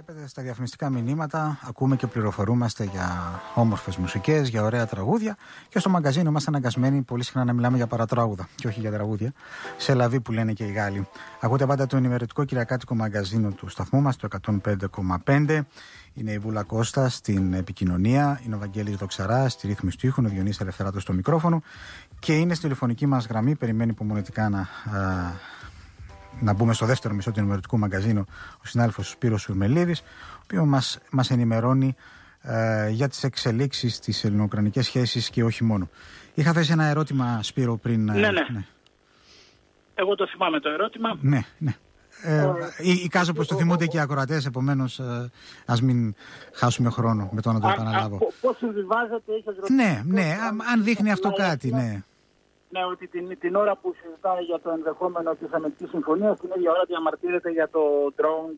Βλέπετε στα διαφημιστικά μηνύματα, ακούμε και πληροφορούμαστε για όμορφες μουσικές, για ωραία τραγούδια και στο μαγκαζίνο είμαστε αναγκασμένοι πολύ συχνά να μιλάμε για παρατράγουδα και όχι για τραγούδια. Σε λαβή που λένε και οι Γάλλοι. Ακούτε πάντα το ενημερωτικό κυριακάτικο μαγκαζίνο του σταθμού μας, το 105,5. Είναι η Βούλα Κώστα στην επικοινωνία, είναι ο Βαγγέλης Δοξαράς στη ρύθμιση του ήχου, ο Διονύσης Ελευθεράτος στο μικρόφωνο και είναι στη τηλεφωνική μας γραμμή. Περιμένει υπομονετικά να μπούμε στο δεύτερο μισό του ενημερωτικού μαγκαζίνου ο συνάδελφος Σπύρος Σουρμελίδης, ο οποίος μας ενημερώνει για τις εξελίξεις στις ελληνοουκρανικές σχέσεις και όχι μόνο. Είχα θέσει ένα ερώτημα, Σπύρο, πριν. Ναι. Εγώ το θυμάμαι το ερώτημα. Ναι. Εικάζω πως το θυμούνται και οι ακροατές, επομένως ας μην χάσουμε χρόνο με το να το επαναλάβω. Πώς συμβιβάζεται, είχες ρωτήσει. Ναι, αν δείχνει αυτό κάτι, ναι. Ναι, ότι την ώρα που συζητάει για το ενδεχόμενο της αμυντικής συμφωνίας, την ίδια ώρα διαμαρτύρεται για το drone,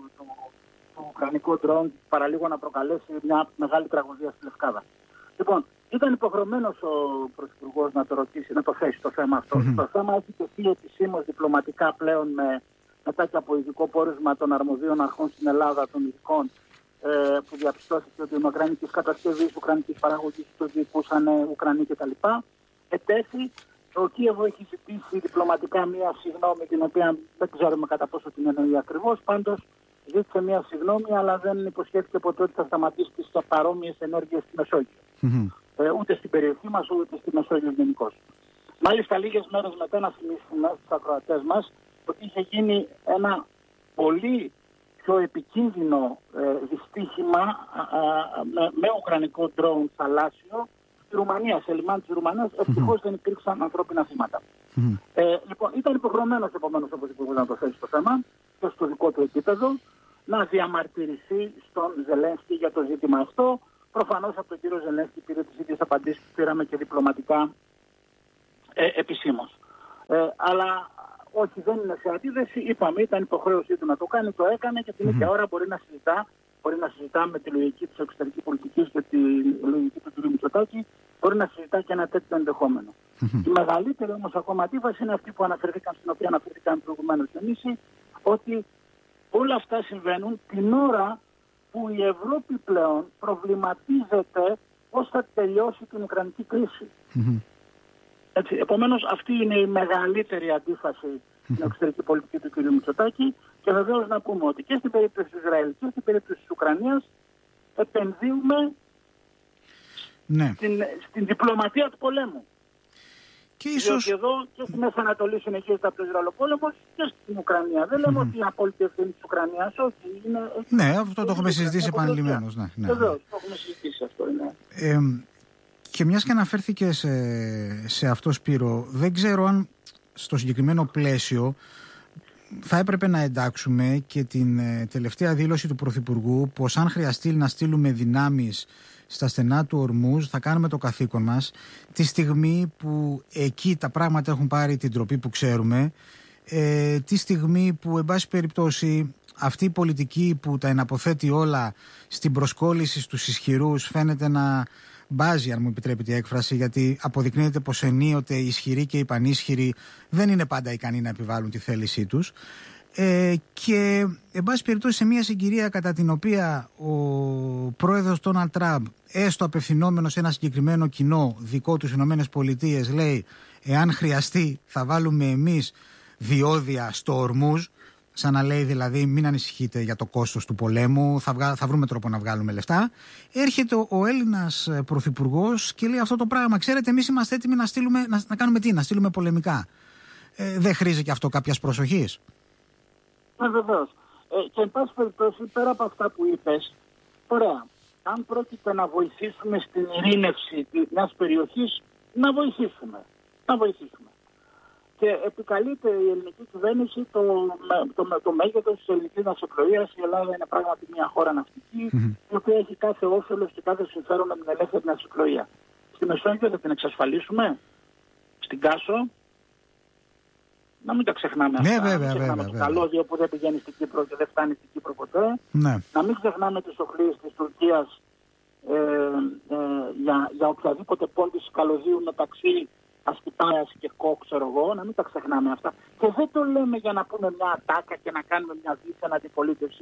το ουκρανικό drone, παραλίγο να προκαλέσει μια μεγάλη τραγωδία στη Λευκάδα. Λοιπόν, ήταν υποχρεωμένος ο Πρωθυπουργός να το ρωτήσει, να το θέσει το θέμα αυτό. Mm-hmm. Το θέμα έχει τεθεί επισήμως διπλωματικά πλέον μετά και από ειδικό πόρισμα των αρμοδίων αρχών στην Ελλάδα, των ειδικών, που διαπιστώθηκε ότι οι ουκρανικές κατασκευής, ουκρανικής παραγωγής το διοικούσαν Ουκρανοί κτλ. Ετέθη, το Κίεβο έχει ζητήσει διπλωματικά μία συγγνώμη, την οποία δεν ξέρουμε κατά πόσο την εννοεί ακριβώς. Πάντως ζήτησε μία συγγνώμη, αλλά δεν υποσχέθηκε ποτέ ότι θα σταματήσει τις παρόμοιες ενέργειες στη Μεσόγειο. Mm-hmm. Ούτε στην περιοχή μας, ούτε στη Μεσόγειο γενικώς. Μάλιστα, λίγες μέρες μετά να θυμίσουμε στους ακροατές μας ότι είχε γίνει ένα πολύ πιο επικίνδυνο δυστύχημα με ουκρανικό drone θαλάσσιο στη Ρουμανία, σε λιμάνι της Ρουμανίας. Ευτυχώς δεν υπήρξαν ανθρώπινα θύματα. Λοιπόν, ήταν υποχρεωμένος επομένως ο Πρωθυπουργός να το θέσει το θέμα και στο δικό του επίπεδο, να διαμαρτυρηθεί στον Ζελένσκι για το ζήτημα αυτό. Προφανώς από τον κύριο Ζελένσκι πήρε τις ίδιες απαντήσεις που πήραμε και διπλωματικά επισήμως. Αλλά όχι, δεν είναι σε αντίθεση. Είπαμε, ήταν υποχρέωσή του να το κάνει, το έκανε και την ίδια ώρα μπορεί να συζητά με τη λογική της εξωτερικής πολιτικής και τη λογική του κ. Μητσοτάκη, μπορεί να συζητά και ένα τέτοιο ενδεχόμενο. Η μεγαλύτερη όμως ακόμα αντίφαση είναι αυτή που στην οποία αναφέρθηκαν προηγουμένως Διονύση, ότι όλα αυτά συμβαίνουν την ώρα που η Ευρώπη πλέον προβληματίζεται πώς θα τελειώσει την ουκρανική κρίση. Έτσι, επομένως αυτή είναι η μεγαλύτερη αντίφαση στην εξωτερική πολιτική του κ. Μητσοτάκη και βεβαίως να πούμε ότι και στην περίπτωση του Ισραήλ και στην περίπτωση της Ουκρανίας επενδύουμε στην διπλωματία του πολέμου. Και ίσως... Διότι εδώ και στη Μέση Ανατολή συνεχίζεται από το Ισραηλοπόλεμος και στην Ουκρανία. Δεν λέμε ότι η απόλυτη ευθύνη της Ουκρανίας, όχι. Ναι, αυτό το έχουμε συζητήσει επανειλημμένως. Ναι. Βεβαίως, το έχουμε συζητήσει αυτό. Και μιας και αναφέρθηκε σε αυτό, Σπύρο, δεν ξέρω αν στο συγκεκριμένο πλαίσιο θα έπρεπε να εντάξουμε και την τελευταία δήλωση του Πρωθυπουργού πως αν χρειαστεί να στείλουμε δυνάμεις στα στενά του Ορμούζ θα κάνουμε το καθήκον μας, τη στιγμή που εκεί τα πράγματα έχουν πάρει την τροπή που ξέρουμε, τη στιγμή που εν πάση περιπτώσει αυτή η πολιτική που τα εναποθέτει όλα στην προσκόλληση στους ισχυρούς φαίνεται να μπάζει, αν μου επιτρέπετε η έκφραση, γιατί αποδεικνύεται πως ενίοτε οι ισχυροί και οι πανίσχυροι δεν είναι πάντα ικανοί να επιβάλλουν τη θέλησή τους. Και εν πάση περιπτώσει σε μια συγκυρία κατά την οποία ο πρόεδρος Ντόναλντ Τραμπ, έστω απευθυνόμενος σε ένα συγκεκριμένο κοινό δικό τους Ηνωμένες Πολιτείες, λέει εάν χρειαστεί θα βάλουμε εμείς διόδια στο Ορμούζ, σαν να λέει δηλαδή μην ανησυχείτε για το κόστος του πολέμου, θα βρούμε τρόπο να βγάλουμε λεφτά. Έρχεται ο Έλληνας πρωθυπουργός και λέει αυτό το πράγμα. Ξέρετε, εμείς είμαστε έτοιμοι να στείλουμε, να κάνουμε τι, να στείλουμε πολεμικά. Δεν χρήζει και αυτό κάποιας προσοχής? Βεβαίως. Και εν πάση περιπτώσει, πέρα από αυτά που είπες, ωραία, αν πρόκειται να βοηθήσουμε στην ειρήνευση μιας περιοχής, να βοηθήσουμε. Και επικαλείται η ελληνική κυβέρνηση το μέγεθος της ελληνικής ναυσιπλοείας. Η Ελλάδα είναι πράγματι μια χώρα ναυτική, η οποία έχει κάθε όφελος και κάθε συμφέρον με την ελεύθερη ναυσιπλοεία. Στη Μεσόγειο θα την εξασφαλίσουμε, στην Κάσο. Να μην τα ξεχνάμε αυτά. Ναι, βέβαια. Το καλώδιο που δεν πηγαίνει στην Κύπρο και δεν φτάνει στην Κύπρο ποτέ. Ναι. Να μην ξεχνάμε τις οχλίες της Τουρκίας για οποιαδήποτε πόντιση καλωδίου μεταξύ Ασκουτάιας και Κόκ, ξέρω εγώ, να μην τα ξεχνάμε αυτά. Και δεν το λέμε για να πούμε μια ατάκα και να κάνουμε μια δίθεν αντιπολίτευση.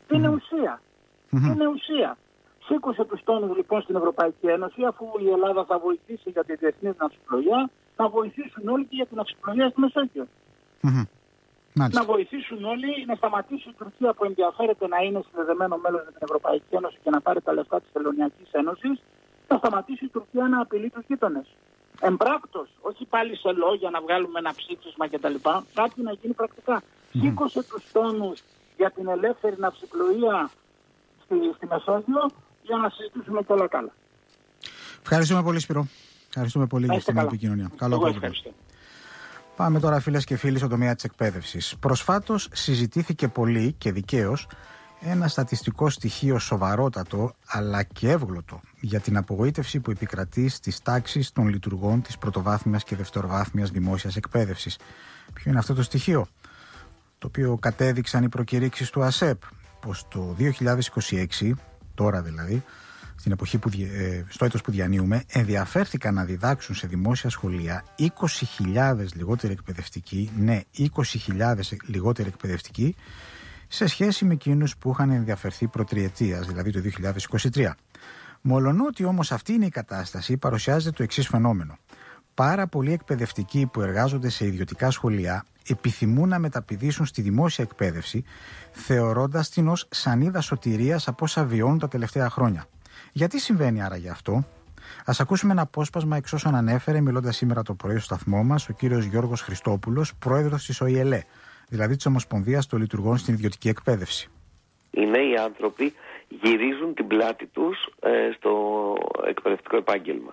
Είναι ουσία. Είναι ουσία. Σήκωσε τους τόνους λοιπόν στην Ευρωπαϊκή Ένωση, αφού η Ελλάδα θα βοηθήσει για τη διεθνή ναυσιπλοεία, να βοηθήσουν όλοι και για την ναυσιπλοεία στη Μεσόγειο. Να βοηθήσουν όλοι, να σταματήσει η Τουρκία που ενδιαφέρεται να είναι συνδεδεμένο μέλος με την Ευρωπαϊκή Ένωση και να πάρει τα λεφτά της Τελωνειακής Ένωσης, να σταματήσει η Τουρκία να απειλεί τους γείτονες. Εμπράκτος, όχι πάλι σε λόγια να βγάλουμε ένα ψήφισμα κτλ. Κάτι να γίνει πρακτικά. Σήκωσε τους τόνους για την ελεύθερη ναυσιπλοεία στη Μεσόγειο για να συζητήσουμε και όλα καλά. Ευχαριστούμε πολύ, Σπύρο. Ευχαριστούμε πολύ για την επικοινωνία. Καλό απόγευμα. Πάμε τώρα, φίλες και φίλοι, στον τομέα της εκπαίδευσης. Προσφάτως συζητήθηκε πολύ και δικαίως ένα στατιστικό στοιχείο σοβαρότατο αλλά και εύγλωτο για την απογοήτευση που επικρατεί στις τάξεις των λειτουργών της πρωτοβάθμιας και δευτεροβάθμιας δημόσιας εκπαίδευσης. Ποιο είναι αυτό το στοιχείο? Το οποίο κατέδειξαν οι προκηρύξεις του ΑΣΕΠ, πως το 2026, τώρα δηλαδή, στην εποχή στο έτος που διανύουμε, ενδιαφέρθηκαν να διδάξουν σε δημόσια σχολεία 20.000 λιγότεροι εκπαιδευτικοί, 20.000 λιγότεροι εκπαιδευτικοί, σε σχέση με εκείνους που είχαν ενδιαφερθεί προτριετίας, δηλαδή το 2023. Μολονότι όμως αυτή είναι η κατάσταση, παρουσιάζεται το εξής φαινόμενο. Πάρα πολλοί εκπαιδευτικοί που εργάζονται σε ιδιωτικά σχολεία επιθυμούν να μεταπηδήσουν στη δημόσια εκπαίδευση, θεωρώντας την ως σανίδα σωτηρίας από όσα βιώνουν τα τελευταία χρόνια. Γιατί συμβαίνει άραγε αυτό? Ας ακούσουμε ένα απόσπασμα εξ όσων ανέφερε, μιλώντας σήμερα το πρωί στο σταθμό μας, ο κύριος Γιώργος Χριστόπουλος, πρόεδρος της ΟΗΕΛΕ, δηλαδή της Ομοσπονδίας των Λειτουργών στην Ιδιωτική Εκπαίδευση. Οι νέοι άνθρωποι γυρίζουν την πλάτη τους στο εκπαιδευτικό επάγγελμα.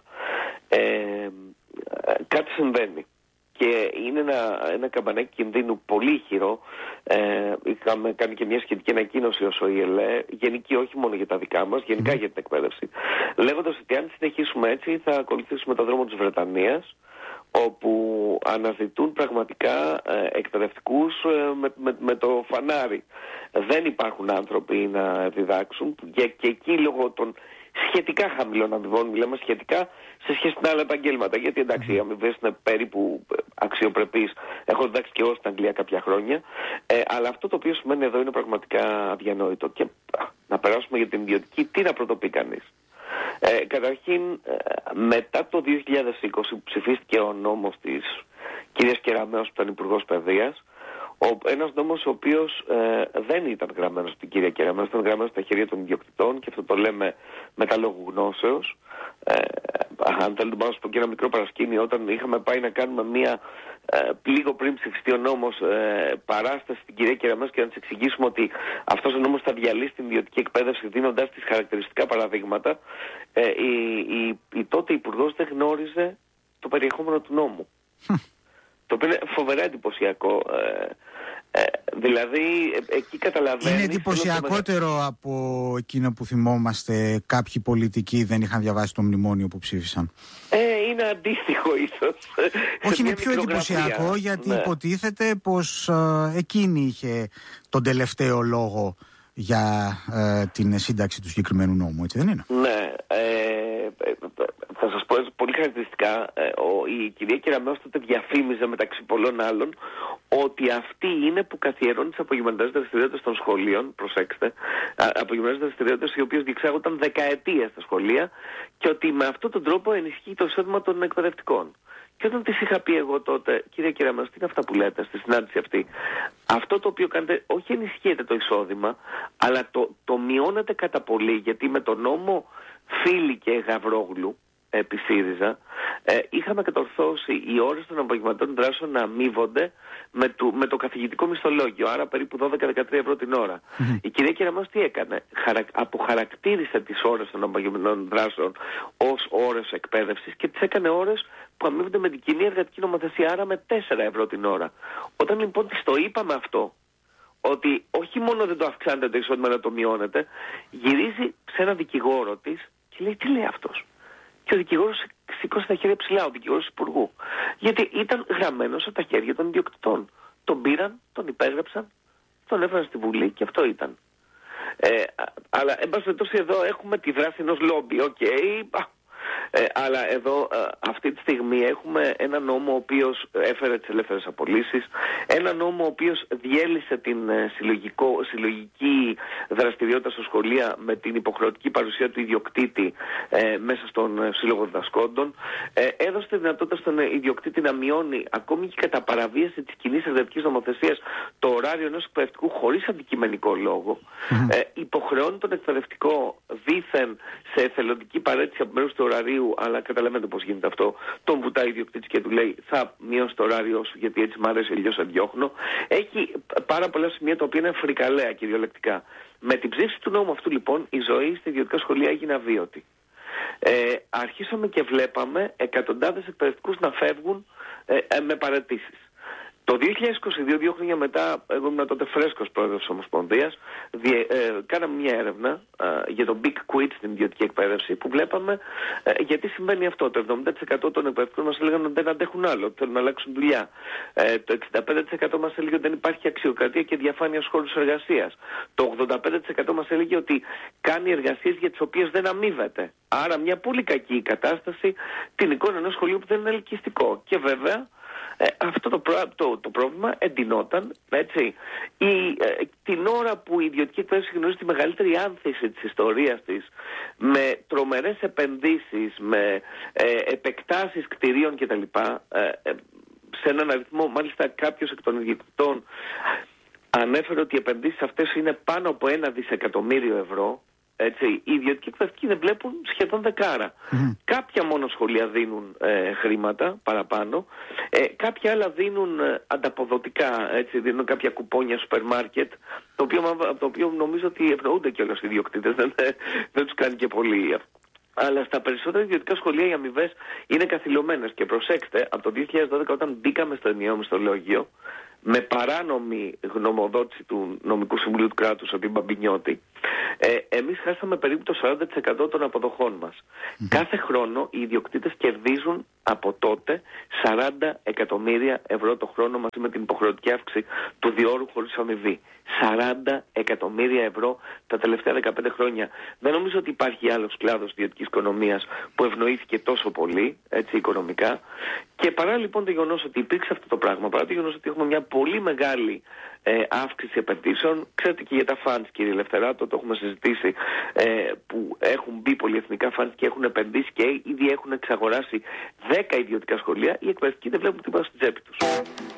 Κάτι συμβαίνει. Και είναι ένα καμπανάκι κινδύνου πολύ ηχηρό. Είχαμε κάνει και μια σχετική ανακοίνωση ως ΟΗΕΛΕ, γενική όχι μόνο για τα δικά μας, γενικά για την εκπαίδευση, λέγοντας ότι αν συνεχίσουμε έτσι θα ακολουθήσουμε τον δρόμο της Βρετανίας, όπου αναζητούν πραγματικά εκπαιδευτικούς με το φανάρι. Δεν υπάρχουν άνθρωποι να διδάξουν και εκεί λόγω των σχετικά χαμηλών αμοιβών, μιλάμε σχετικά σε σχέση με άλλα επαγγέλματα. Γιατί εντάξει, οι αμοιβές είναι περίπου αξιοπρεπείς. Έχω διδάξει και εγώ στην Αγγλία κάποια χρόνια. Αλλά αυτό το οποίο σημαίνει εδώ είναι πραγματικά αδιανόητο. Και να περάσουμε για την ιδιωτική, τι να πρωτοπεί κανείς. Καταρχήν, μετά το 2020 που ψηφίστηκε ο νόμος της κυρίας Κεραμέως που ήταν Υπουργός Παιδείας, ένας νόμος ο οποίος δεν ήταν γραμμένος στην κυρία Κεραμέως, ήταν γραμμένος στα χέρια των ιδιοκτητών, και αυτό το λέμε με τα λόγου γνώσεως. Αν θέλετε να σας πω και ένα μικρό παρασκήνιο, όταν είχαμε πάει να κάνουμε μία λίγο πριν ψηφιστεί ο νόμος παράσταση στην κυρία Κεραμέως και να της εξηγήσουμε ότι αυτός ο νόμος θα διαλύσει την ιδιωτική εκπαίδευση δίνοντας της χαρακτηριστικά παραδείγματα, η τότε υπουργός δεν γνώριζε το περιεχόμενο του νόμου. Το οποίο είναι φοβερά εντυπωσιακό. Δηλαδή, εκεί καταλαβαίνεις... Είναι εντυπωσιακότερο από εκείνο που θυμόμαστε κάποιοι πολιτικοί δεν είχαν διαβάσει το μνημόνιο που ψήφισαν. Είναι αντίστοιχο ίσως. Όχι, είναι πιο εντυπωσιακό γιατί υποτίθεται πως εκείνη είχε τον τελευταίο λόγο για την σύνταξη του συγκεκριμένου νόμου, έτσι δεν είναι? Ναι, θα σας πω πολύ χαρακτηριστικά, η κυρία Κεραμέως τότε διαφήμιζε μεταξύ πολλών άλλων ότι αυτή είναι που καθιερώνει τις απογευματινές δραστηριότητες των σχολείων, προσέξτε, απογευματινές δραστηριότητες οι οποίες διεξάγονταν δεκαετίες στα σχολεία, και ότι με αυτόν τον τρόπο ενισχύει το εισόδημα των εκπαιδευτικών. Και όταν της είχα πει εγώ τότε, κυρία Κεραμέως, τι είναι αυτά που λέτε στη συνάντηση αυτή? Αυτό το οποίο κάνετε, όχι ενισχύεται το εισόδημα, αλλά το μειώνεται κατά πολύ, γιατί με τον νόμο Φίλη και Γαβρόγλου επί ΣΥΡΙΖΑ είχαμε κατορθώσει οι ώρες των απογευματών δράσεων να αμείβονται με το καθηγητικό μισθολόγιο, άρα περίπου 12-13 ευρώ την ώρα. Η κυρία Κεραμέως τι έκανε? Αποχαρακτήρισε τις ώρες των απογευματών δράσεων ως ώρες εκπαίδευσης και τις έκανε ώρες που αμείβονται με την κοινή εργατική νομοθεσία, άρα με 4 ευρώ την ώρα. Όταν λοιπόν της το είπαμε αυτό, ότι όχι μόνο δεν το αυξάνεται το εισόδημα, να το μειώνεται, γυρίζει σε ένα δικηγόρο της και λέει, τι λέει αυτός? Και ο δικηγόρος σήκωσε τα χέρια ψηλά, ο δικηγόρος υπουργού. Γιατί ήταν γραμμένος από τα χέρια των ιδιοκτητών. Τον πήραν, τον υπέγραψαν, τον έφεραν στη Βουλή και αυτό ήταν. Αλλά εν πάση περιπτώσει εδώ έχουμε τη δράση ενός λόμπι, αλλά εδώ αυτή τη στιγμή έχουμε ένα νόμο ο οποίος έφερε τις ελεύθερες απολύσεις, ένα νόμο ο οποίος διέλυσε την συλλογική δραστηριότητα στα σχολεία με την υποχρεωτική παρουσία του ιδιοκτήτη μέσα στον Σύλλογο Διδασκόντων. Έδωσε τη δυνατότητα στον ιδιοκτήτη να μειώνει ακόμη και κατά παραβίαση της κοινής εκπαιδευτικής νομοθεσίας το ωράριο ενός εκπαιδευτικού χωρίς αντικειμενικό λόγο. Υποχρεώνει τον εκπαιδευτικό δήθεν σε εθελοντική παρέτηση από μέρους του ωραρίου, αλλά καταλαβαίνετε πώς γίνεται αυτό. Τον βουτάει ο ιδιοκτήτης και του λέει θα μειώσει το ωράριό σου γιατί έτσι μ' αρέσει, αλλιώς αντιώχνω. Έχει πάρα πολλά σημεία τα οποία είναι φρικαλέα κυριολεκτικά. Με την ψήφιση του νόμου αυτού λοιπόν η ζωή στα ιδιωτικά σχολεία έγινε αβίωτη. Αρχίσαμε και βλέπαμε εκατοντάδες εκπαιδευτικούς να φεύγουν με παραιτήσεις. Το 2022, 2 χρόνια μετά, εγώ ήμουν τότε φρέσκος πρόεδρος της Ομοσπονδίας, κάναμε μια έρευνα για το Big Quit στην ιδιωτική εκπαίδευση που βλέπαμε γιατί συμβαίνει αυτό. Το 70% των εκπαιδευτικών μας έλεγαν ότι δεν αντέχουν άλλο, ότι θέλουν να αλλάξουν δουλειά. Το 65% μας έλεγε ότι δεν υπάρχει αξιοκρατία και διαφάνεια στους χώρους εργασίας. Το 85% μας έλεγε ότι κάνει εργασίες για τις οποίες δεν αμείβεται. Άρα μια πολύ κακή κατάσταση, την εικόνα ενός σχολείου που δεν είναι ελκυστικό. Και βέβαια, αυτό το πρόβλημα εντυνόταν, έτσι, την ώρα που η ιδιωτική εκπαίδευση γνωρίζει τη μεγαλύτερη άνθηση της ιστορίας της, με τρομερές επενδύσεις, με επεκτάσεις κτηρίων κτλ. Σε έναν αριθμό, μάλιστα κάποιος εκ των ιδιοκτητών ανέφερε ότι οι επενδύσεις αυτές είναι πάνω από 1 δισεκατομμύριο ευρώ. Έτσι, οι ιδιωτικοί εκπαιδευτικοί δεν βλέπουν σχεδόν δεκάρα. Κάποια μόνο σχολεία δίνουν χρήματα παραπάνω, κάποια άλλα δίνουν ανταποδοτικά, έτσι, δίνουν κάποια κουπόνια σούπερ μάρκετ, το οποίο νομίζω ότι ευνοούνται κιόλας οι ιδιοκτήτες, δεν τους κάνει και πολύ. Αλλά στα περισσότερα ιδιωτικά σχολεία οι αμοιβές είναι καθυλωμένες. Και προσέξτε, από το 2012 όταν μπήκαμε στο ενιαίο μισθολόγιο, με παράνομη γνωμοδότηση του νομικού συμβουλίου του κράτους από την Μπαμπινιώτη, εμείς χάσαμε περίπου το 40% των αποδοχών μας. Κάθε χρόνο οι ιδιοκτήτες κερδίζουν από τότε 40 εκατομμύρια ευρώ το χρόνο μαζί με την υποχρεωτική αύξηση του διόρου χωρίς αμοιβή. 40 εκατομμύρια ευρώ τα τελευταία 15 χρόνια. Δεν νομίζω ότι υπάρχει άλλος κλάδος ιδιωτικής οικονομίας που ευνοήθηκε τόσο πολύ, έτσι, οικονομικά. Και παρά λοιπόν το γεγονός ότι υπήρξε αυτό το πράγμα, παρά το γεγονός ότι έχουμε μια πολύ μεγάλη αύξηση επενδύσεων, ξέρετε και για τα funds, κύριε Λευτεράτο, το έχουμε συζητήσει, που έχουν μπει πολυεθνικά funds και έχουν επενδύσει και ήδη έχουν εξαγοράσει 10 ιδιωτικά σχολεία, οι εκπαιδευτικοί δεν βλέπουν τίποτα στην τσέπη τους.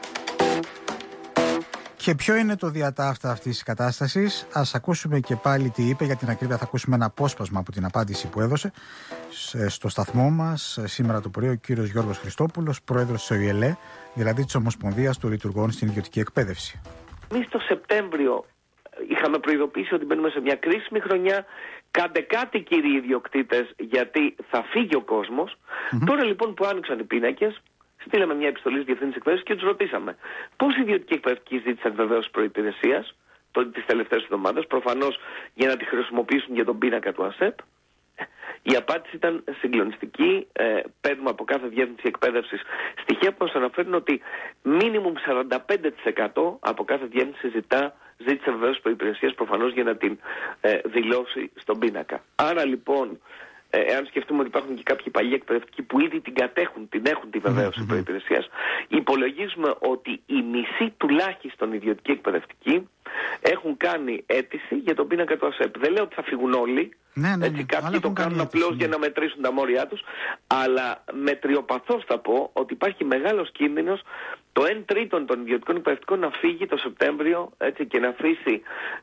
Και ποιο είναι το διατάφτα αυτής της κατάστασης? Ας ακούσουμε και πάλι τι είπε. Για την ακρίβεια θα ακούσουμε ένα απόσπασμα από την απάντηση που έδωσε στο σταθμό μας σήμερα το πρωί ο κύριος Γιώργος Χριστόπουλος, πρόεδρος της ΟΙΕΛΕ, δηλαδή της Ομοσπονδίας των Λειτουργών στην Ιδιωτική Εκπαίδευση. Εμείς το Σεπτέμβριο είχαμε προειδοποιήσει ότι μπαίνουμε σε μια κρίσιμη χρονιά. Κάντε κάτι, κύριοι ιδιοκτήτες, γιατί θα φύγει ο κόσμος. Τώρα λοιπόν που άνοιξαν οι πίνακες, στείλαμε μια επιστολή στη Διευθύνση Εκπαίδευσης και τους ρωτήσαμε πώς οι ιδιωτικοί εκπαιδευτικοί ζήτησαν βεβαίως προϋπηρεσίας τις τελευταίες εβδομάδες, προφανώς για να τη χρησιμοποιήσουν για τον πίνακα του ΑΣΕΠ. Η απάντηση ήταν συγκλονιστική. Παίρνουμε από κάθε διεύθυνση εκπαίδευσης στοιχεία που μας αναφέρουν ότι μίνιμουμ 45% από κάθε διεύθυνση ζήτησε βεβαίως προϋπηρεσίας, προφανώς για να την δηλώσει στον πίνακα. Άρα λοιπόν, εάν σκεφτούμε ότι υπάρχουν και κάποιοι παλιοί εκπαιδευτικοί που ήδη την έχουν τη βεβαίωση προϋπηρεσίας, υπολογίζουμε ότι οι μισοί τουλάχιστον ιδιωτικοί εκπαιδευτικοί έχουν κάνει αίτηση για τον πίνακα του ΑΣΕΠ. Δεν λέω ότι θα φύγουν όλοι. Έτσι, κάποιοι το κάνουν απλώς για να μετρήσουν τα μόρια τους, αλλά μετριοπαθώς θα πω ότι υπάρχει μεγάλος κίνδυνος το 1/3 των ιδιωτικών εκπαιδευτικών να φύγει το Σεπτέμβριο, έτσι, και να αφήσει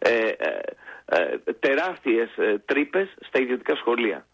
τεράστιες τρύπες στα ιδιωτικά σχολεία.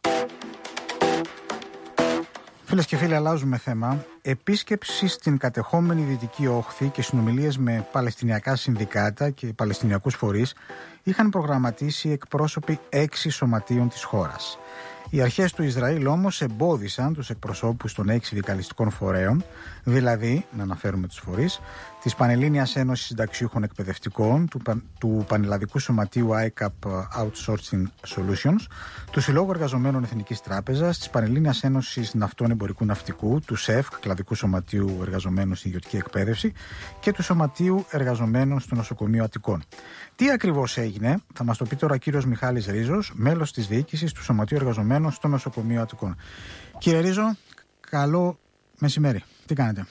Φίλες και φίλοι, αλλάζουμε θέμα. Επίσκεψη στην κατεχόμενη Δυτική Όχθη και συνομιλίες με παλαιστινιακά συνδικάτα και παλαιστινιακούς φορείς είχαν προγραμματίσει εκπρόσωποι 6 σωματείων της χώρας. Οι αρχές του Ισραήλ όμως εμπόδισαν τους εκπροσώπους των 6 συνδικαλιστικών φορέων, δηλαδή, να αναφέρουμε τους φορείς, της Πανελλήνιας Ένωσης Συνταξιούχων Εκπαιδευτικών, του Πανελλαδικού Σωματείου ICAP Outsourcing Solutions, του Συλλόγου Εργαζομένων Εθνικής Τράπεζας, της Πανελλήνιας Ένωσης Ναυτών Εμπορικού Ναυτικού, του ΣΕΦ, Κλαδικού Σωματείου Εργαζομένων στην Ιδιωτική Εκπαίδευση και του Σωματείου Εργαζομένων στο Νοσοκομείο Αττικών. Τι ακριβώς έγινε, θα μας το πει τώρα ο κύριος Μιχάλης Ρίζος, μέλος της διοίκησης του Σωματείου Εργαζομένων στο Νοσοκομείο Αττικών. Κύριε Ρίζο, καλό μεσημέρι. Τι κάνετε?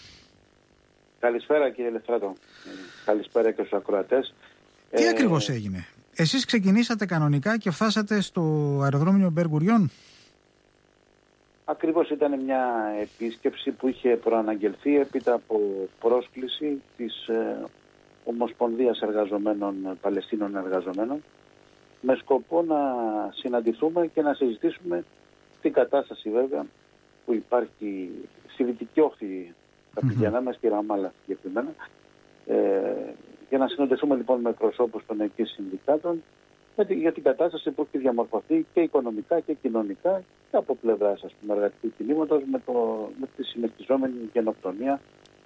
Καλησπέρα, κύριε Λευτράτο. Καλησπέρα και στους ακροατές. Τι ακριβώς έγινε? Εσείς ξεκινήσατε κανονικά και φτάσατε στο αεροδρόμιο Μπεν Γκουριόν. Ακριβώς, ήταν μια επίσκεψη που είχε προαναγγελθεί έπειτα από πρόσκληση της Ομοσπονδίας Παλαιστίνων Εργαζομένων, με σκοπό να συναντηθούμε και να συζητήσουμε την κατάσταση βέβαια που υπάρχει στη Δυτική Όχθη, θα πηγαίναμε στη Ραμάλα συγκεκριμένα, για να συναντηθούμε λοιπόν με προσώπους των εκεί συνδικάτων για την κατάσταση που έχει διαμορφωθεί και οικονομικά και κοινωνικά και από πλευράς εργατικού κινήματος με τη συνεχιζόμενη γενοκτονία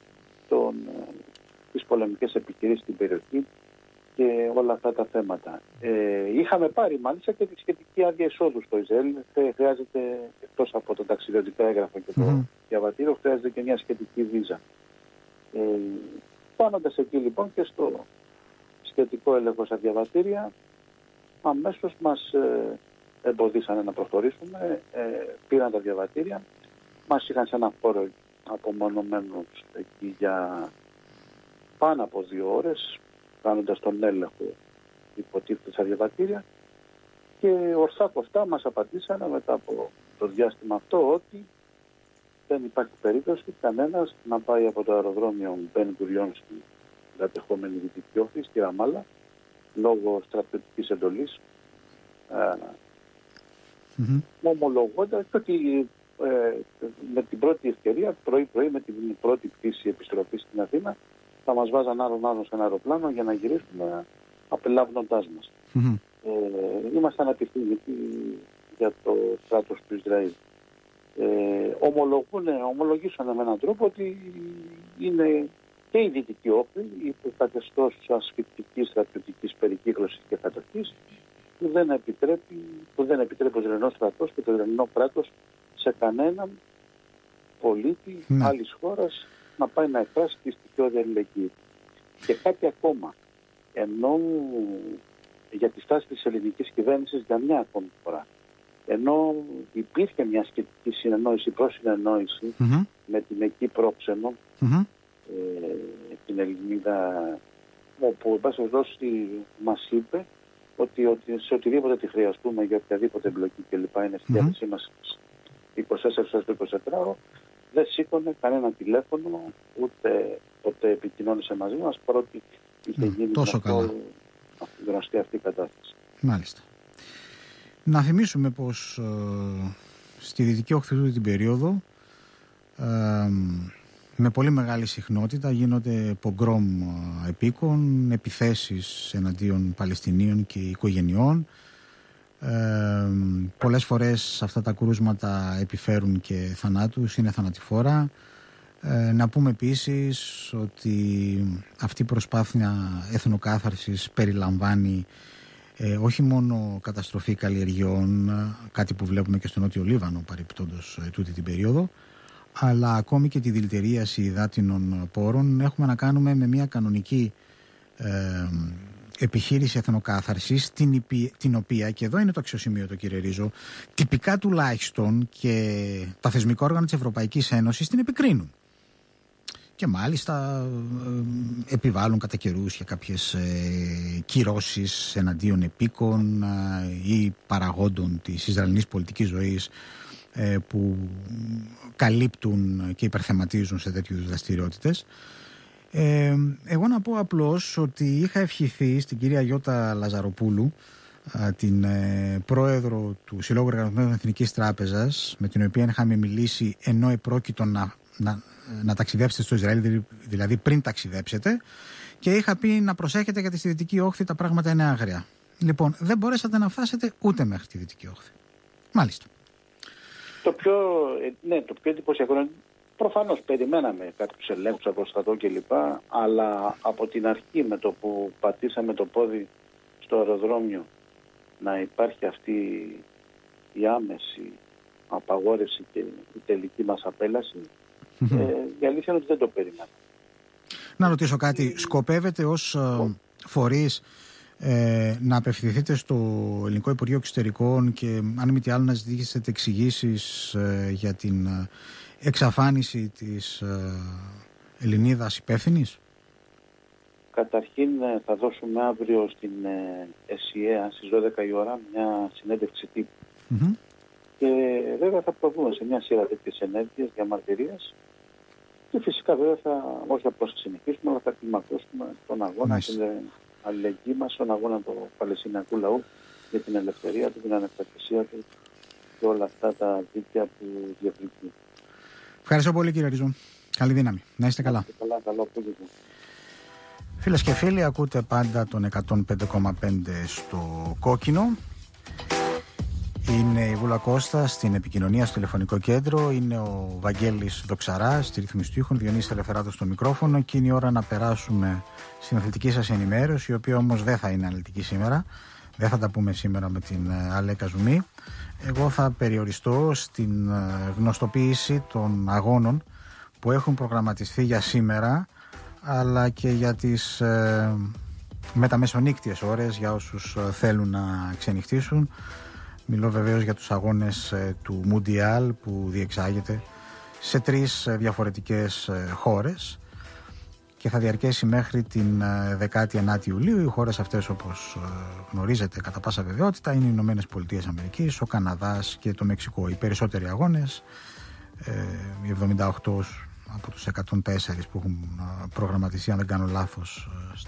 τις πολεμικές επιχειρήσεις στην περιοχή και όλα αυτά τα θέματα. Είχαμε πάρει μάλιστα και τη σχετική άδεια εισόδου στο Ισραήλ. Χρειάζεται, εκτός από το ταξιδιωτικό έγγραφο και το διαβατήριο, χρειάζεται και μια σχετική βίζα. Πάνοντας εκεί λοιπόν και στο σχετικό έλεγχο στα διαβατήρια, αμέσως μας εμποδίσανε να προχωρήσουμε, πήραν τα διαβατήρια, μας είχαν σε ένα χώρο απομονωμένους εκεί για πάνω από 2 ώρες, κάνοντας τον έλεγχο υποτίθεται στα διαβατήρια, και ορθά κοφτά μας απαντήσανε μετά από το διάστημα αυτό ότι δεν υπάρχει περίπτωση κανένας να πάει από το αεροδρόμιο Μπεν Γκουριόν στην κατεχόμενη Δυτική Όχθη, στη Ραμάλα, λόγω στρατιωτικής εντολής, ομολογώντας ότι με την πρώτη ευκαιρία, πρωί-πρωί, με την πρώτη πτήση επιστροφής στην Αθήνα, θα μας βάζαν άλλον σε ένα αεροπλάνο για να γυρίσουμε απελάβνοντάς μας. Ήμασταν ατυχημένοι για το κράτος του Ισραήλ. Ομολογήσανε με έναν τρόπο ότι είναι και η Δυτική Όχθη υπό καθεστώς ασφυκτικής στρατιωτικής περικύκλωσης και κατοχής που δεν επιτρέπει ο Ισραηλινός στρατός και το Ισραηλινό κράτος σε κανέναν πολίτη άλλης χώρας να πάει να εκφράσει τη στοιχειώδη αλληλεγγύη. Και κάτι ακόμα, ενώ για τη στάση της ελληνικής κυβέρνησης για μια ακόμη φορά, ενώ υπήρχε μια σχετική συνεννόηση με την εκεί πρόξενο, την Ελληνίδα, όπου εν πάση περιπτώσει μας είπε ότι σε οτιδήποτε τη χρειαστούμε για οποιαδήποτε εμπλοκή κλπ. Είναι στη διάθεσή μας 24 ώρες το 24ωρο, δεν σήκωνε κανένα τηλέφωνο, ούτε ποτέ επικοινώνησε μαζί μας, παρότι είχε γίνει γνωστή αυτή η κατάσταση. Μάλιστα. Να θυμίσουμε πως στη Δυτική Όχθη την περίοδο με πολύ μεγάλη συχνότητα γίνονται πογκρόμ επίκων, επιθέσεις εναντίον Παλαιστινίων και οικογενειών. Πολλές φορές αυτά τα κρούσματα επιφέρουν και θανάτους, είναι θανατηφόρα. Να πούμε επίσης ότι αυτή η προσπάθεια εθνοκάθαρσης περιλαμβάνει όχι μόνο καταστροφή καλλιεργειών, κάτι που βλέπουμε και στο Νότιο Λίβανο παρεπιπτόντως τούτη την περίοδο, αλλά ακόμη και τη δηλητηρίαση υδάτινων πόρων. Έχουμε να κάνουμε με μια κανονική επιχείρηση εθνοκάθαρσης, την οποία, και εδώ είναι το αξιοσημείωτο κύριε Ρίζο, τυπικά τουλάχιστον και τα θεσμικά όργανα της Ευρωπαϊκής Ένωσης την επικρίνουν. Και μάλιστα επιβάλλουν κατά καιρούς για κάποιες κυρώσεις εναντίον επίκων ή παραγόντων της Ισραηλινής πολιτικής ζωής που καλύπτουν και υπερθεματίζουν σε τέτοιου δραστηριότητες. Εγώ να πω απλώς ότι είχα ευχηθεί στην κυρία Γιώτα Λαζαροπούλου, την πρόεδρο του Συλλόγου Εργαζομένων Εθνικής Τράπεζας, με την οποία είχαμε μιλήσει ενώ επρόκειτο να ταξιδέψετε στο Ισραήλ, δηλαδή πριν ταξιδέψετε, και είχα πει να προσέχετε γιατί στη Δυτική Όχθη τα πράγματα είναι άγρια. Λοιπόν, δεν μπορέσατε να φτάσετε ούτε μέχρι τη Δυτική Όχθη. Μάλιστα. Το πιο εντυπωσιακό είναι, προφανώς περιμέναμε κάποιους ελέγχους από στρατό κλπ. Αλλά από την αρχή, με το που πατήσαμε το πόδι στο αεροδρόμιο, να υπάρχει αυτή η άμεση απαγόρευση και η τελική μας απέλαση, η αλήθεια είναι ότι δεν το περιμέναμε. Να ρωτήσω κάτι. Σκοπεύετε ως φορείς να απευθυνθείτε στο Ελληνικό Υπουργείο Εξωτερικών και αν μη τι άλλο να ζητήσετε εξηγήσεις για την εξαφάνιση της Ελληνίδας υπεύθυνης? Καταρχήν θα δώσουμε αύριο στην ΕΣΥΑ στις 12 η ώρα μια συνέντευξη τύπου. Και βέβαια θα προβούμε σε μια σειρά τέτοιες ενέργειες διαμαρτυρίας. Και φυσικά βέβαια όχι απλώς θα συνεχίσουμε, αλλά θα κλιμακώσουμε τον αγώνα, την αλληλεγγύη μας, τον αγώνα του Παλαιστινιακού λαού για την ελευθερία του, την ανεξαρτησία του και όλα αυτά τα δίκαια που διεκδικεί. Ευχαριστώ πολύ, κύριε Ρίζο. Καλή δύναμη. Να είστε καλά. Καλό απόγευμα. Φίλες και φίλοι, ακούτε πάντα τον 105,5 στο κόκκινο. Είναι η Βούλα Κώστα στην επικοινωνία στο τηλεφωνικό κέντρο. Είναι ο Βαγγέλης Δοξαράς στη ρύθμιση του ήχου, Διονύσης Ελευθεράτος στο μικρόφωνο. Και είναι η ώρα να περάσουμε στην αθλητική σας ενημέρωση, η οποία όμως δεν θα είναι αναλυτική σήμερα. Δεν θα τα πούμε σήμερα με την Αλέκα Ζουμί. Εγώ θα περιοριστώ στην γνωστοποίηση των αγώνων που έχουν προγραμματιστεί για σήμερα, αλλά και για τις μεταμεσονύκτιες ώρες για όσους θέλουν να ξενυχτήσουν. Μιλώ βεβαίως για τους αγώνες του Μουντιάλ που διεξάγεται σε 3 διαφορετικές χώρες και θα διαρκέσει μέχρι την 19η Ιουλίου. Οι χώρες αυτές, όπως γνωρίζετε κατά πάσα βεβαιότητα, είναι οι Ηνωμένες Πολιτείες Αμερικής, ο Καναδάς και το Μεξικό. Οι περισσότεροι αγώνες, οι 78 από τους 104 που έχουν προγραμματιστεί, αν δεν κάνω λάθος,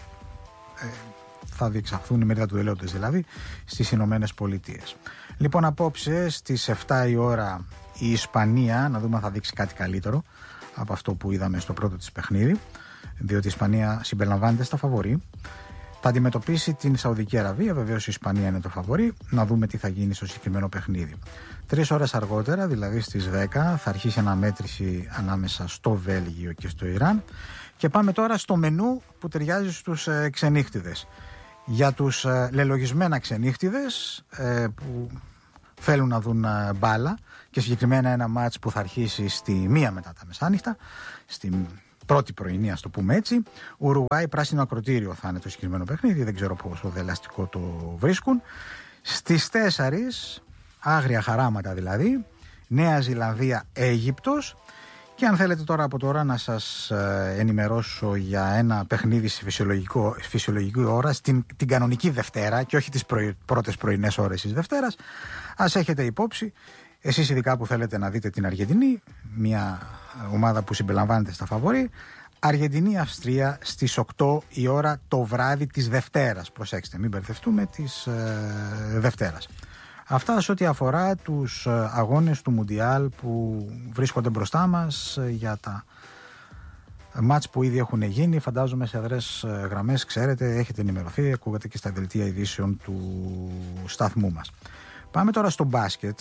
θα διεξαχθούν, η μερίδα του ελαιότες δηλαδή, στις Ηνωμένες Πολιτείες. Λοιπόν, απόψε στις 7 η ώρα η Ισπανία, να δούμε αν θα δείξει κάτι καλύτερο από αυτό που είδαμε στο πρώτο της παιχνίδι, διότι η Ισπανία συμπεριλαμβάνεται στα φαβορί. Θα αντιμετωπίσει την Σαουδική Αραβία, βεβαίως η Ισπανία είναι το φαβορί, να δούμε τι θα γίνει στο συγκεκριμένο παιχνίδι. 3 ώρες αργότερα, δηλαδή στις 10, θα αρχίσει αναμέτρηση ανάμεσα στο Βέλγιο και στο Ιράν. Και πάμε τώρα στο μενού που ταιριάζει στους ξενύχτιδες. Για τους λελογισμένα ξενύχτιδες που θέλουν να δουν μπάλα και συγκεκριμένα ένα μάτς που θα αρχίσει στη 1 μετά τα μεσάνυχτα, στην πρώτη πρωινή, ας το πούμε έτσι. Ουρουγουάη πράσινο ακροτήριο θα είναι το συγκεκριμένο παιχνίδι, δεν ξέρω πόσο δελαστικό το βρίσκουν. Στις 4, άγρια χαράματα δηλαδή, Νέα Ζηλανδία Αίγυπτος. Και αν θέλετε τώρα από τώρα να σας ενημερώσω για ένα παιχνίδι σε φυσιολογική ώρα, την κανονική Δευτέρα και όχι τις πρώτες πρωινές ώρες της Δευτέρας, ας έχετε υπόψη, εσείς ειδικά που θέλετε να δείτε την Αργεντινή, μια ομάδα που συμπεριλαμβάνεται στα φαβορί, Αργεντινή-Αυστρία στις 8 η ώρα το βράδυ της Δευτέρας. Προσέξτε, μην μπερδευτούμε, της Δευτέρας. Αυτά σε ό,τι αφορά τους αγώνες του Μουντιάλ που βρίσκονται μπροστά μας, για τα μάτς που ήδη έχουν γίνει. Φαντάζομαι σε αδρές γραμμές, ξέρετε, έχετε ενημερωθεί, ακούγατε και στα δελτία ειδήσεων του σταθμού μας. Πάμε τώρα στο μπάσκετ.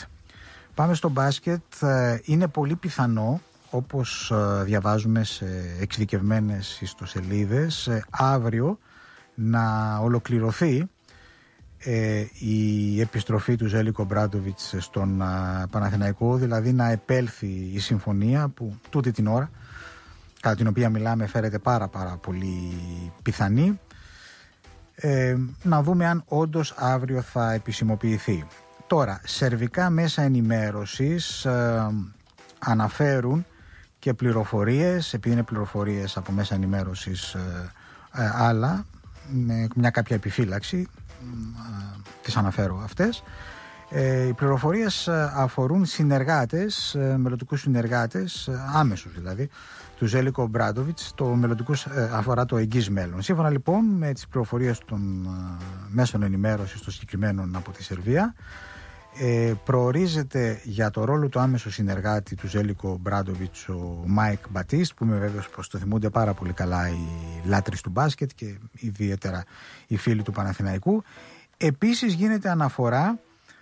Είναι πολύ πιθανό, όπως διαβάζουμε σε εξειδικευμένες ιστοσελίδες, αύριο να ολοκληρωθεί η επιστροφή του Ζέλικο Μπράντοβιτς στον Παναθηναϊκό, δηλαδή να επέλθει η συμφωνία που τούτη την ώρα, κατά την οποία μιλάμε, φέρεται πάρα πολύ πιθανή. Να δούμε αν όντως αύριο θα επισημοποιηθεί. Τώρα, σερβικά μέσα ενημέρωσης αναφέρουν και πληροφορίες, επειδή είναι πληροφορίες από μέσα ενημέρωσης αλλά με μια κάποια επιφύλαξη, τις αναφέρω αυτές. Οι πληροφορίες αφορούν συνεργάτες, μελλοντικούς συνεργάτες, άμεσους δηλαδή, του Ζέλικο Μπράντοβιτς. Το μελλοντικούς αφορά το εγγύς μέλλον. Σύμφωνα λοιπόν με τις πληροφορίες των μέσων ενημέρωσης των συγκεκριμένων από τη Σερβία, προορίζεται για το ρόλο του άμεσου συνεργάτη του Ζέλικο Μπράντοβιτς ο Μάικ Μπατίστ, που είμαι βέβαιος πως το θυμούνται πάρα πολύ καλά οι λάτρεις του μπάσκετ και ιδιαίτερα οι φίλοι του Παναθηναϊκού. Επίσης γίνεται αναφορά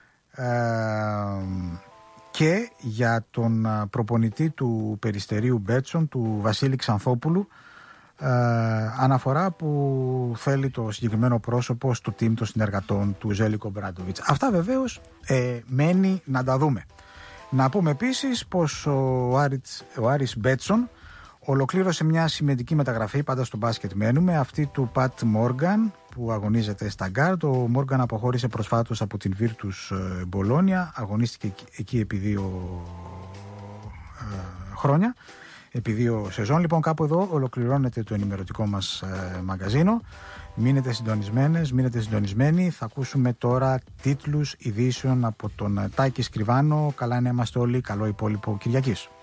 και για τον προπονητή του Περιστερίου Μπέτσον, του Βασίλη Ξανθόπουλου, αναφορά που θέλει το συγκεκριμένο πρόσωπο στο team των συνεργατών του Ζέλικο Μπράντοβιτς. Αυτά βεβαίως μένει να τα δούμε. Να πούμε επίσης πως ο Άρης Μπέτσον ολοκλήρωσε μια σημαντική μεταγραφή, πάντα στο μπάσκετ μένουμε, αυτή του Πατ Μόργαν που αγωνίζεται στα γκάρτ. Ο Μόργαν αποχώρησε προσφάτως από την Virtus Μπολόνια, αγωνίστηκε εκεί επί 2 χρόνια επί 2 σεζόν. Λοιπόν, κάπου εδώ ολοκληρώνεται το ενημερωτικό μας μαγκαζίνο. Μείνετε συντονισμένες, μείνετε συντονισμένοι. Θα ακούσουμε τώρα τίτλους ειδήσεων από τον Τάκη Σκριβάνο. Καλά να είμαστε όλοι. Καλό υπόλοιπο Κυριακής.